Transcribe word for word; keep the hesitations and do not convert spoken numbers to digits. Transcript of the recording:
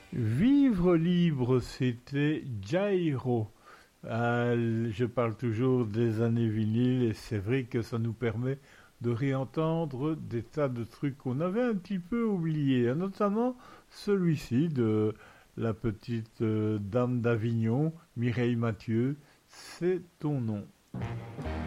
Vivre libre, c'était Jairo. Euh, je parle toujours des années vinyles et c'est vrai que ça nous permet de réentendre des tas de trucs qu'on avait un petit peu oubliés, notamment celui-ci de la petite euh, dame d'Avignon, Mireille Mathieu, c'est ton nom.